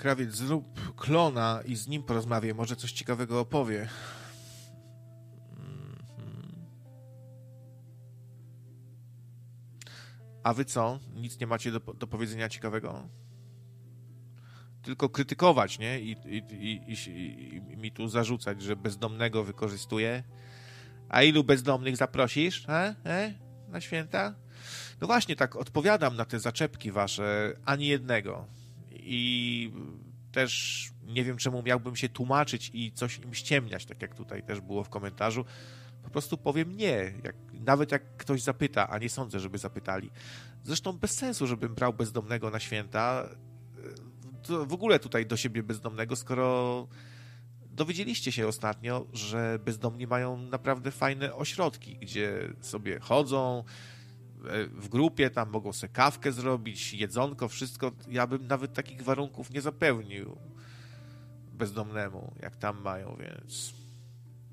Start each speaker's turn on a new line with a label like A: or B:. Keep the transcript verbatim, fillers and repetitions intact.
A: Krawiec, zrób klona i z nim porozmawiaj, może coś ciekawego opowie. A wy co? Nic nie macie do, do powiedzenia ciekawego? Tylko krytykować, nie? I, i, i, i, i mi tu zarzucać, że bezdomnego wykorzystuje. A ilu bezdomnych zaprosisz? E? E? Na święta? No właśnie, tak odpowiadam na te zaczepki wasze. Ani jednego. I też nie wiem, czemu miałbym się tłumaczyć i coś im ściemniać, tak jak tutaj też było w komentarzu. Po prostu powiem nie. Jak, nawet jak ktoś zapyta, a nie sądzę, żeby zapytali. Zresztą bez sensu, żebym brał bezdomnego na święta. To w ogóle tutaj do siebie bezdomnego, skoro dowiedzieliście się ostatnio, że bezdomni mają naprawdę fajne ośrodki, gdzie sobie chodzą w grupie, tam mogą sobie kawkę zrobić, jedzonko, wszystko. Ja bym nawet takich warunków nie zapewnił bezdomnemu, jak tam mają, więc...